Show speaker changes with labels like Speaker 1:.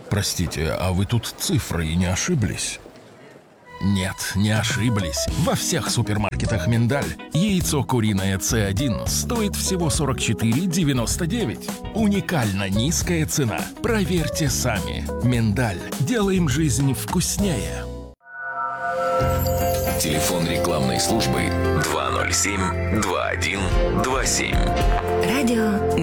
Speaker 1: Простите, а вы тут цифрой не ошиблись? Нет, не ошиблись. Во всех супермаркетах «Миндаль» яйцо куриное С1 стоит всего 44,99. Уникально низкая цена. Проверьте сами. «Миндаль». Делаем жизнь вкуснее.
Speaker 2: Телефон рекламной службы 207-2127.
Speaker 3: Радио